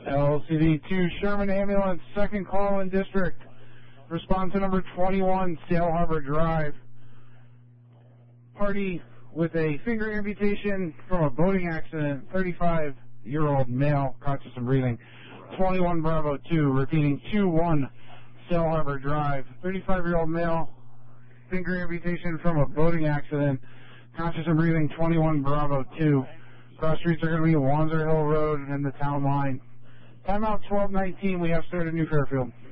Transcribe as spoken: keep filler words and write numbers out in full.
L C D two, Sherman Ambulance, second call in district. Respond to number twenty-one, Sail Harbor Drive. Party with a finger amputation from a boating accident, thirty-five-year-old male, conscious and breathing. twenty-one Bravo two, repeating two one, Sail Harbor Drive. thirty-five-year-old male, finger amputation from a boating accident, conscious and breathing, twenty-one Bravo two. Cross streets are going to be Wanzer Hill Road and the town line. Timeout twelve nineteen, we have started New Fairfield.